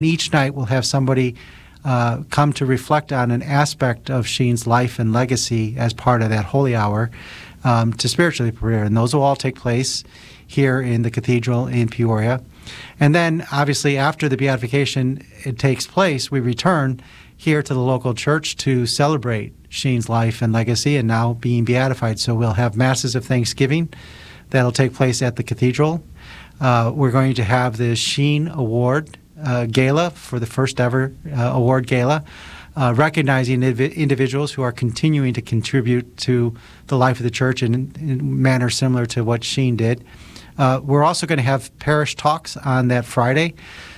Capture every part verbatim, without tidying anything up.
Each night we'll have somebody uh, come to reflect on an aspect of Sheen's life and legacy as part of that holy hour um, to spiritually prepare. And those will all take place here in the cathedral in Peoria. And then, obviously, after the beatification it takes place, we return here to the local church to celebrate Sheen's life and legacy and now being beatified. So we'll have masses of Thanksgiving that'll take place at the cathedral. Uh, we're going to have the Sheen Award uh, Gala for the first ever uh, award gala, uh, recognizing indiv- individuals who are continuing to contribute to the life of the church in, in a manner similar to what Sheen did. Uh, we're also going to have parish talks on that Friday.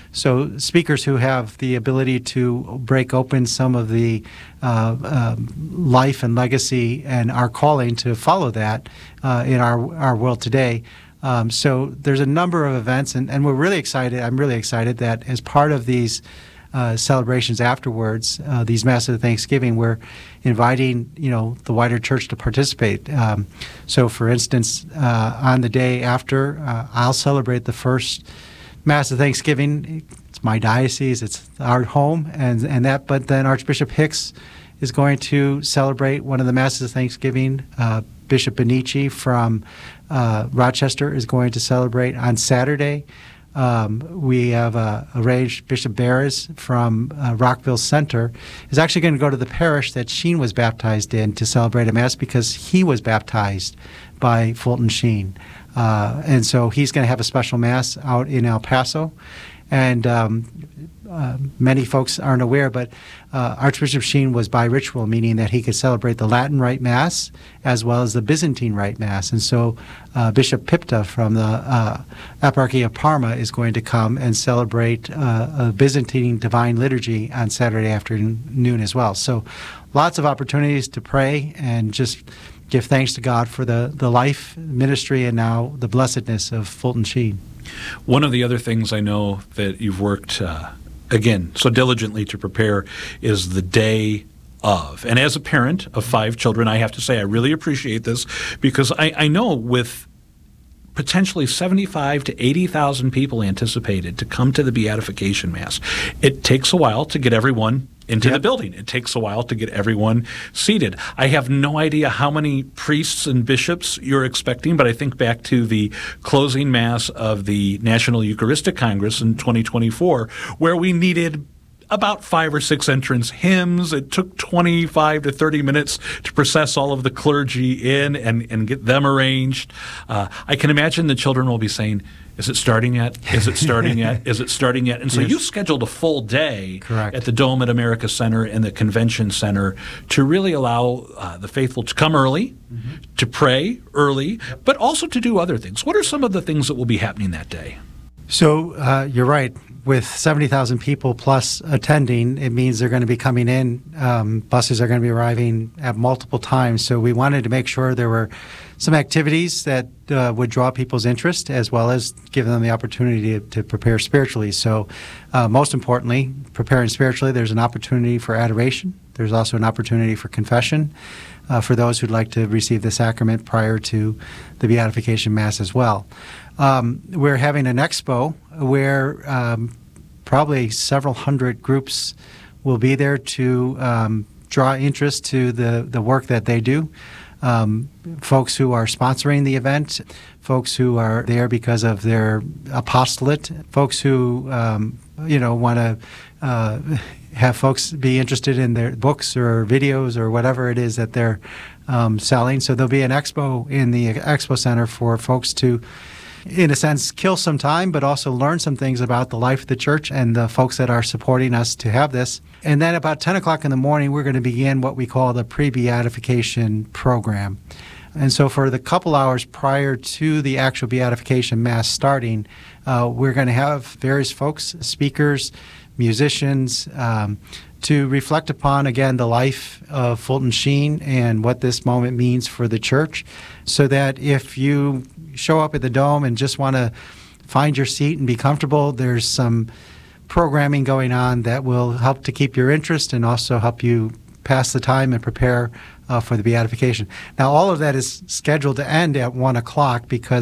So speakers who have the ability to break open some of the uh, uh, life and legacy and our calling to follow that uh, in our, our world today. Um, so there's a number of events, and, and we're really excited. I'm really excited that as part of these uh, celebrations afterwards, uh, these Masses of Thanksgiving, we're inviting, you know, the wider church to participate. Um, so, for instance, uh, on the day after, uh, I'll celebrate the first Mass of Thanksgiving. It's my diocese, it's our home, and and that. But then Archbishop Hicks is going to celebrate one of the Masses of Thanksgiving. Uh, Bishop Benici from uh, Rochester is going to celebrate on Saturday. Um, we have uh, arranged Bishop Barres from uh, Rockville Center is actually going to go to the parish that Sheen was baptized in to celebrate a Mass because he was baptized by Fulton Sheen. Uh, and so he's going to have a special Mass out in El Paso. And um, uh, many folks aren't aware, but uh, Archbishop Sheen was biritual, meaning that he could celebrate the Latin Rite Mass as well as the Byzantine Rite Mass. And so uh, Bishop Pipta from the uh, Eparchy of Parma is going to come and celebrate uh, a Byzantine Divine Liturgy on Saturday afternoon as well. So lots of opportunities to pray and just give thanks to God for the, the life, ministry, and now the blessedness of Fulton Sheen. One of the other things I know that you've worked, uh, again, so diligently to prepare is the day of. And as a parent of five children, I have to say I really appreciate this because I, I know with potentially seventy-five to eighty thousand people anticipated to come to the Beatification Mass, it takes a while to get everyone into yep. the building. It takes a while to get everyone seated. I have no idea how many priests and bishops you're expecting, but I think back to the closing Mass of the National Eucharistic Congress in twenty twenty-four, where we needed about five or six entrance hymns. It took twenty-five to thirty minutes to process all of the clergy in and, and get them arranged. Uh, I can imagine the children will be saying, is it starting yet? Is it starting yet? Is it starting yet? And so yes. you scheduled a full day Correct. At the Dome at America Center and the Convention Center to really allow uh, the faithful to come early, mm-hmm. to pray early, yep. but also to do other things. What are some of the things that will be happening that day? So uh, you're right. With seventy thousand people plus attending, it means they're going to be coming in. Um, buses are going to be arriving at multiple times. So we wanted to make sure there were some activities that uh, would draw people's interest as well as give them the opportunity to, to prepare spiritually. So uh, most importantly, preparing spiritually, there's an opportunity for adoration. There's also an opportunity for confession uh, for those who'd like to receive the sacrament prior to the Beatification Mass as well. Um, we're having an expo where um, probably several hundred groups will be there to um, draw interest to the, the work that they do. Um, folks who are sponsoring the event, folks who are there because of their apostolate, folks who, um, you know, want to uh, have folks be interested in their books or videos or whatever it is that they're um, selling. So there'll be an expo in the Expo Center for folks to, in a sense, kill some time, but also learn some things about the life of the church and the folks that are supporting us to have this. And then about ten o'clock in the morning, we're going to begin what we call the pre-beatification program. And so for the couple hours prior to the actual beatification Mass starting, uh, we're going to have various folks, speakers, musicians, um, to reflect upon, again, the life of Fulton Sheen and what this moment means for the church, so that if you show up at the Dome and just want to find your seat and be comfortable, there's some programming going on that will help to keep your interest and also help you pass the time and prepare uh, for the beatification. Now, all of that is scheduled to end at one o'clock because that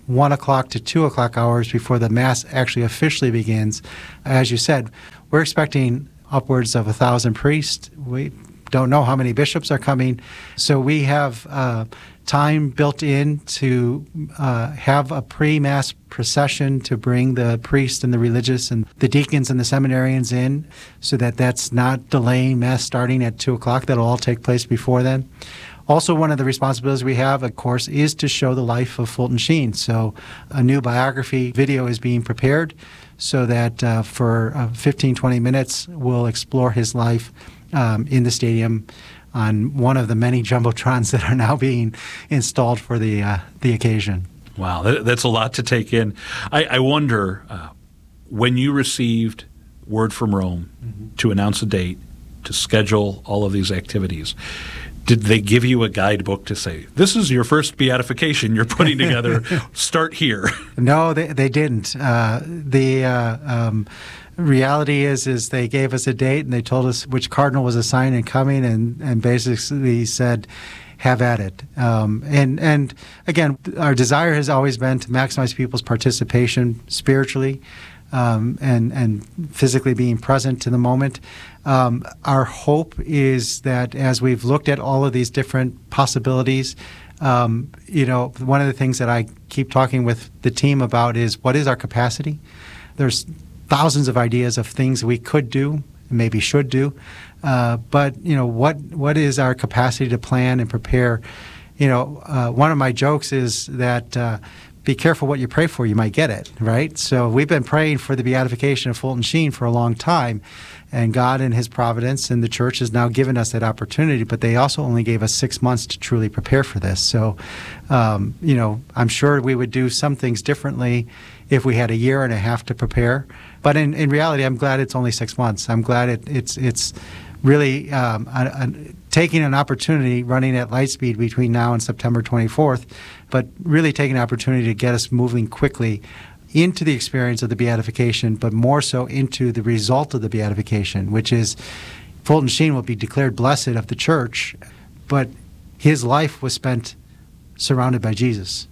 one o'clock to two o'clock hours before the Mass actually officially begins. As you said, we're expecting upwards of a thousand priests. We don't know how many bishops are coming. So we have uh, time built in to uh, have a pre-Mass procession to bring the priests and the religious and the deacons and the seminarians in so that that's not delaying Mass starting at two o'clock. That'll all take place before then. Also, one of the responsibilities we have, of course, is to show the life of Fulton Sheen. So a new biography video is being prepared so that uh, for uh, fifteen, twenty minutes, we'll explore his life um, in the stadium on one of the many jumbotrons that are now being installed for the uh, the occasion. Wow, that, that's a lot to take in. I, I wonder, uh, when you received word from Rome mm-hmm. to announce a date, to schedule all of these activities, did they give you a guidebook to say, this is your first beatification you're putting together, start here? No, they, they didn't. Uh, the uh, um, reality is is they gave us a date and they told us which cardinal was assigned and coming and, and basically said, have at it. Um, and, and again, our desire has always been to maximize people's participation spiritually um, and, and physically being present to the moment. Um, our hope is that as we've looked at all of these different possibilities, um, you know, one of the things that I keep talking with the team about is what is our capacity? There's thousands of ideas of things we could do, maybe should do, uh, but you know, what what is our capacity to plan and prepare? You know, uh, one of my jokes is that uh, be careful what you pray for, you might get it, right? So we've been praying for the beatification of Fulton Sheen for a long time, and God in His providence and the Church has now given us that opportunity, but they also only gave us six months to truly prepare for this. So, um, you know, I'm sure we would do some things differently if we had a year and a half to prepare. But in, in reality, I'm glad it's only six months. I'm glad it, it's it's really um, a, a, taking an opportunity, running at light speed between now and September twenty-fourth, but really taking an opportunity to get us moving quickly into the experience of the beatification, but more so into the result of the beatification, which is Fulton Sheen will be declared blessed of the Church, but his life was spent surrounded by Jesus.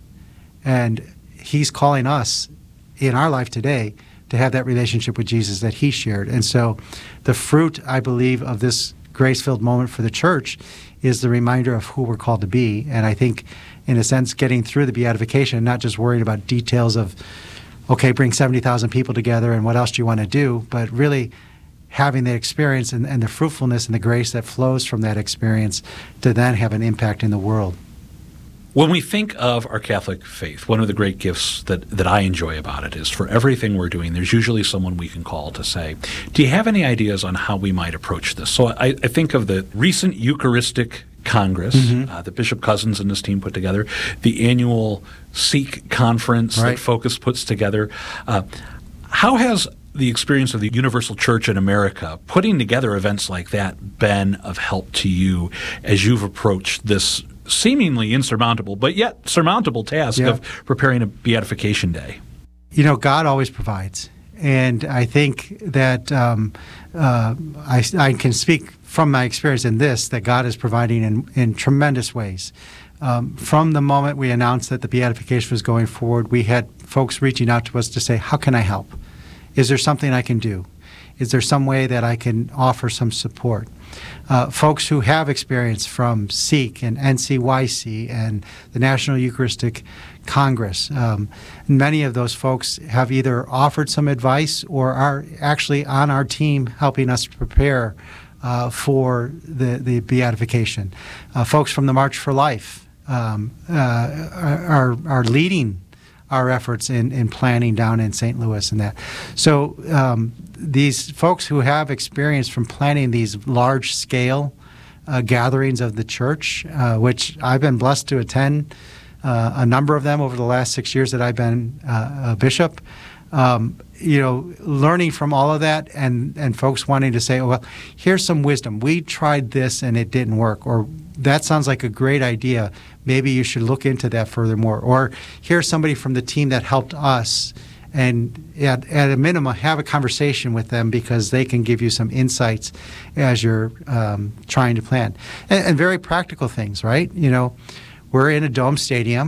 And he's calling us in our life today to have that relationship with Jesus that he shared. And so the fruit, I believe, of this grace-filled moment for the Church is the reminder of who we're called to be. And I think, in a sense, getting through the beatification, not just worried about details of, okay, bring seventy thousand people together and what else do you want to do, but really having the experience and, and the fruitfulness and the grace that flows from that experience to then have an impact in the world. When we think of our Catholic faith, one of the great gifts that, that I enjoy about it is for everything we're doing, there's usually someone we can call to say, do you have any ideas on how we might approach this? So I, I think of the recent Eucharistic Congress mm-hmm. uh, that Bishop Cousins and his team put together, the annual Seek conference right. that Focus puts together. Uh, how has the experience of the Universal Church in America putting together events like that been of help to you as you've approached this seemingly insurmountable, but yet surmountable task yeah. of preparing a beatification day? You know, God always provides. And I think that um, uh, I, I can speak from my experience in this, that God is providing in, in tremendous ways. Um, from the moment we announced that the beatification was going forward, we had folks reaching out to us to say, how can I help? Is there something I can do? Is there some way that I can offer some support? Uh, folks who have experience from Seek and N C Y C and the National Eucharistic Congress, um, many of those folks have either offered some advice or are actually on our team helping us prepare uh, for the, the beatification. Uh, folks from the March for Life um, uh, are, are leading our efforts in, in planning down in Saint Louis and that. So um, these folks who have experience from planning these large-scale uh, gatherings of the Church, uh, which I've been blessed to attend uh, a number of them over the last six years that I've been uh, a bishop, um, you know, learning from all of that and, and folks wanting to say, oh, well, here's some wisdom. We tried this and it didn't work, or that sounds like a great idea. Maybe you should look into that furthermore. Or here's somebody from the team that helped us, and at, at a minimum, have a conversation with them because they can give you some insights as you're um, trying to plan. And, and very practical things, right? You know, we're in a dome stadium.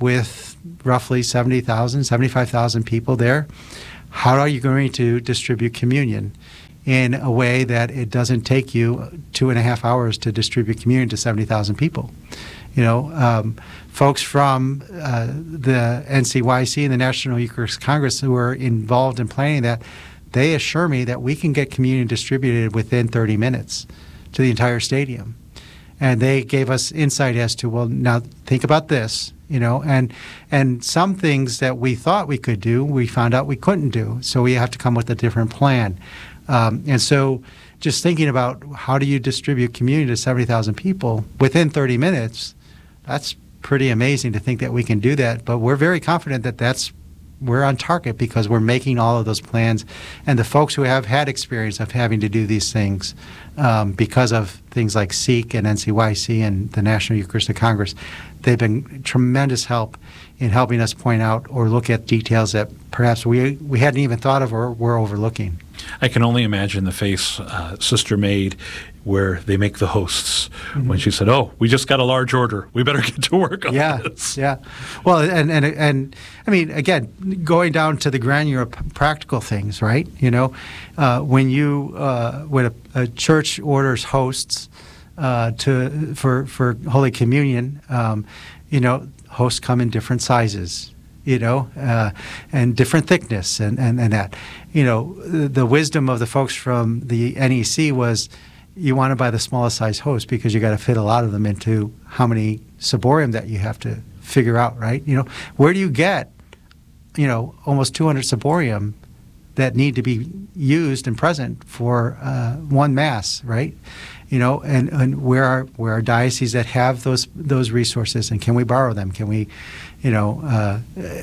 with roughly seventy thousand, seventy-five thousand people there. How are you going to distribute communion in a way that it doesn't take you two and a half hours to distribute communion to seventy thousand people? You know, um, folks from uh, the N C Y C and the National Eucharist Congress who are involved in planning that, they assure me that we can get communion distributed within thirty minutes to the entire stadium. And they gave us insight as to, well, now think about this, you know, and and some things that we thought we could do, we found out we couldn't do. So we have to come with a different plan. Um, and so just thinking about how do you distribute communion to seventy thousand people within thirty minutes, that's pretty amazing to think that we can do that. But we're very confident that that's we're on target because we're making all of those plans. And the folks who have had experience of having to do these things um, because of things like SEEK and N C Y C and the National Eucharistic Congress, they've been tremendous help in helping us point out or look at details that perhaps we we hadn't even thought of or were overlooking. I can only imagine the face uh, Sister made where they make the hosts mm-hmm. when she said, "Oh, we just got a large order. We better get to work on yeah, this." Yeah, well, and, and and I mean, again, going down to the granular p- practical things, right? You know, uh, when you uh, when a, a church orders hosts uh, to for for Holy Communion, um, you know, hosts come in different sizes. You know, uh, and different thickness and, and, and that. You know, the, the wisdom of the folks from the N E C was you want to buy the smallest size host because you got to fit a lot of them into how many ciborium that you have to figure out, right? You know, where do you get, you know, almost two hundred ciborium that need to be used and present for uh, one mass, right? You know, and, and where are where are dioceses that have those those resources, and can we borrow them? Can we, you know, uh,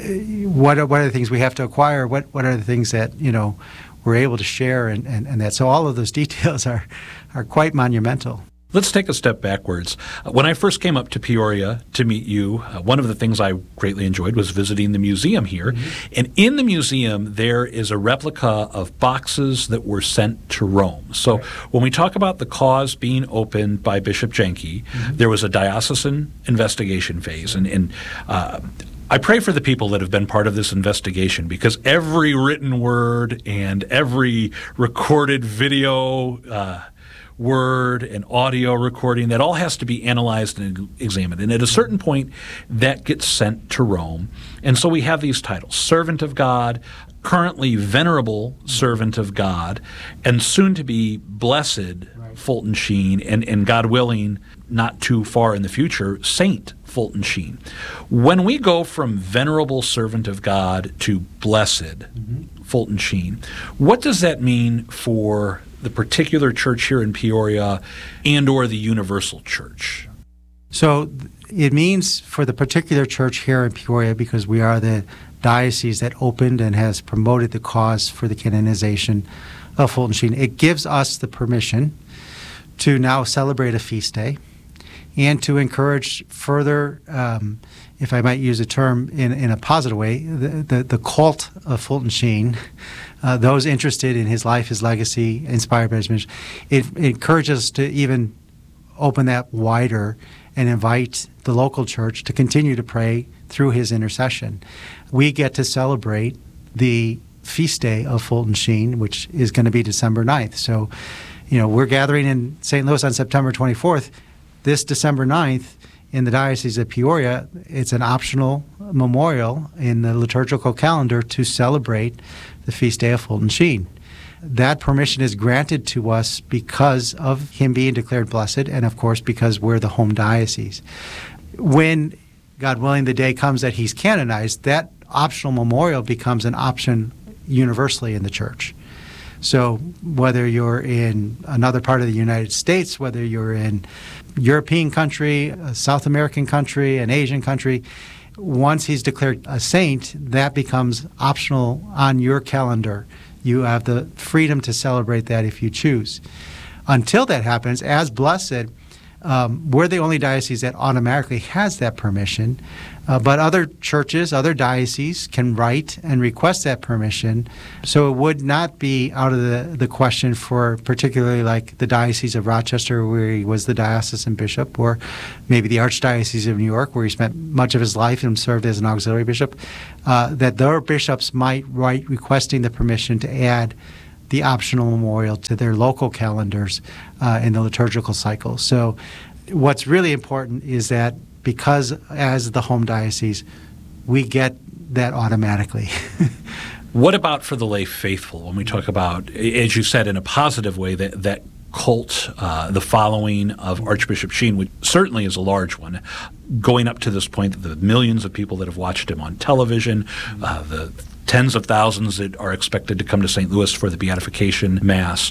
what are, what are the things we have to acquire? What what are the things that, you know, we're able to share, and, and, and that. So all of those details are are quite monumental. Let's take a step backwards. Uh, when I first came up to Peoria to meet you, uh, one of the things I greatly enjoyed was visiting the museum here. Mm-hmm. And in the museum, there is a replica of boxes that were sent to Rome. So right. when we talk about the cause being opened by Bishop Jenke, mm-hmm. there was a diocesan investigation phase. And, and uh, I pray for the people that have been part of this investigation, because every written word and every recorded video uh, word and audio recording, that all has to be analyzed and examined. And at a certain point, that gets sent to Rome. And so we have these titles: Servant of God, currently Venerable Servant of God, and soon to be Blessed right. Fulton Sheen, and, and God willing, not too far in the future, Saint Fulton Sheen. When we go from Venerable Servant of God to Blessed mm-hmm. Fulton Sheen, what does that mean for the particular church here in Peoria and or the universal church? So it means for the particular church here in Peoria, because we are the diocese that opened and has promoted the cause for the canonization of Fulton Sheen, it gives us the permission to now celebrate a feast day and to encourage further, um, if I might use a term in, in a positive way, the, the, the cult of Fulton Sheen, uh, those interested in his life, his legacy, inspired by his mission. It, it encourages us to even open that wider and invite the local church to continue to pray through his intercession. We get to celebrate the feast day of Fulton Sheen, which is going to be December ninth. So, you know, we're gathering in Saint Louis on September twenty-fourth. This December ninth, in the Diocese of Peoria, it's an optional memorial in the liturgical calendar to celebrate the feast day of Fulton Sheen. That permission is granted to us because of him being declared blessed, and of course because we're the home diocese. When, God willing, the day comes that he's canonized, that optional memorial becomes an option universally in the church. So whether you're in another part of the United States, whether you're in European country, a South American country, an Asian country, once he's declared a saint, that becomes optional on your calendar. You have the freedom to celebrate that if you choose. Until that happens, as blessed, Um, we're the only diocese that automatically has that permission, uh, but other churches, other dioceses can write and request that permission. So it would not be out of the, the question for particularly like the Diocese of Rochester, where he was the diocesan bishop, or maybe the Archdiocese of New York, where he spent much of his life and served as an auxiliary bishop, uh, that their bishops might write requesting the permission to add the optional memorial to their local calendars uh, in the liturgical cycle. So what's really important is that because as the home diocese, we get that automatically. What about for the lay faithful when we talk about, as you said, in a positive way, that, that cult, uh, the following of Archbishop Sheen, which certainly is a large one, going up to this point, the millions of people that have watched him on television, uh, the tens of thousands that are expected to come to Saint Louis for the Beatification Mass.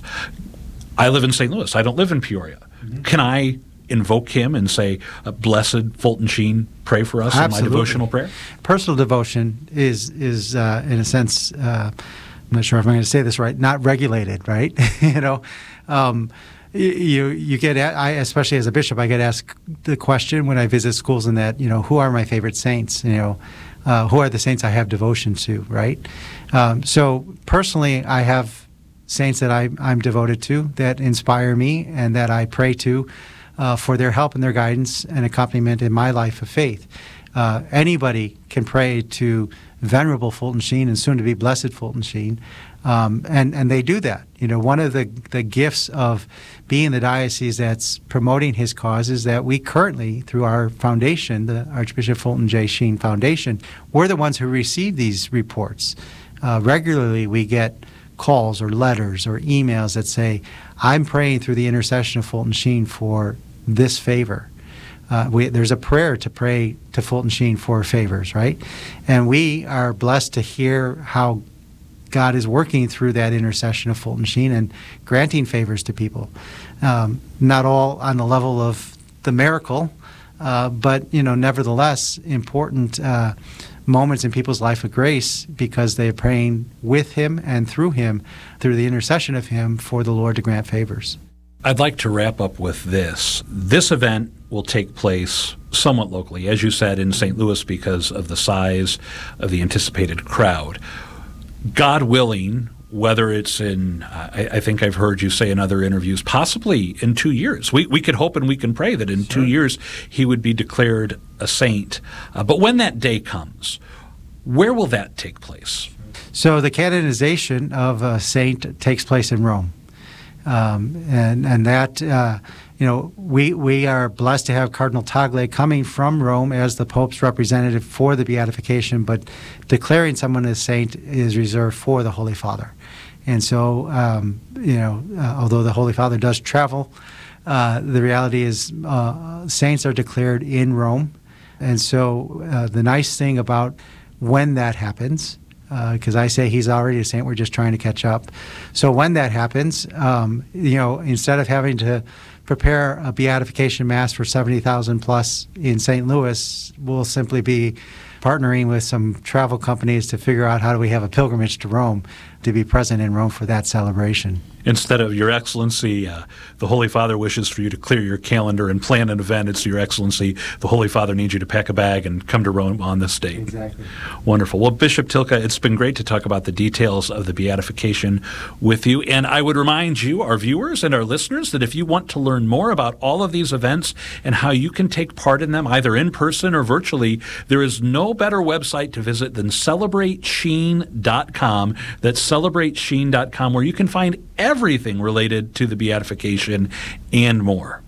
I live in Saint Louis. I don't live in Peoria. Mm-hmm. Can I invoke him and say, Blessed Fulton Sheen, pray for us Absolutely. In my devotional prayer? Personal devotion is, is uh, in a sense, uh, I'm not sure if I'm going to say this right, not regulated, right? you know, um, you you get, I especially as a bishop, I get asked the question when I visit schools and that, you know, who are my favorite saints? You know, Uh, who are the saints I have devotion to, right? Um, so personally, I have saints that I, I'm devoted to that inspire me and that I pray to uh, for their help and their guidance and accompaniment in my life of faith. Uh, anybody can pray to Venerable Fulton Sheen and soon to be Blessed Fulton Sheen, um, and, and they do that. You know, one of the, the gifts of being the diocese that's promoting his cause is that we currently, through our foundation, the Archbishop Fulton J. Sheen Foundation, we're the ones who receive these reports. Uh, regularly we get calls or letters or emails that say, I'm praying through the intercession of Fulton Sheen for this favor. Uh, we, there's a prayer to pray to Fulton Sheen for favors, right? And we are blessed to hear how God is working through that intercession of Fulton Sheen and granting favors to people. Um, not all on the level of the miracle, uh, but, you know, nevertheless, important uh, moments in people's life of grace because they are praying with him and through him, through the intercession of him, for the Lord to grant favors. I'd like to wrap up with this. This event will take place somewhat locally, as you said, in Saint Louis because of the size of the anticipated crowd. God willing, whether it's in, I, I think I've heard you say in other interviews, possibly in two years. We, we could hope and we can pray that in sure. two years he would be declared a saint. Uh, but when that day comes, where will that take place? So the canonization of a saint takes place in Rome. Um, and and that, uh, you know, we we are blessed to have Cardinal Tagle coming from Rome as the Pope's representative for the beatification, but declaring someone as saint is reserved for the Holy Father. And so, um, you know, uh, although the Holy Father does travel, uh, the reality is uh, saints are declared in Rome. And so uh, the nice thing about when that happens, because uh, I say he's already a saint, we're just trying to catch up. So when that happens, um, you know, instead of having to prepare a beatification mass for seventy thousand plus in Saint Louis, we'll simply be partnering with some travel companies to figure out how do we have a pilgrimage to Rome to be present in Rome for that celebration. Instead of Your Excellency, uh, the Holy Father wishes for you to clear your calendar and plan an event, it's Your Excellency, the Holy Father needs you to pack a bag and come to Rome on this date. Exactly. Wonderful. Well, Bishop Tylka, it's been great to talk about the details of the beatification with you. And I would remind you, our viewers and our listeners, that if you want to learn more about all of these events and how you can take part in them, either in person or virtually, there is no better website to visit than celebrate sheen dot com. That's celebrate sheen dot com, where you can find everything related to the beatification and more.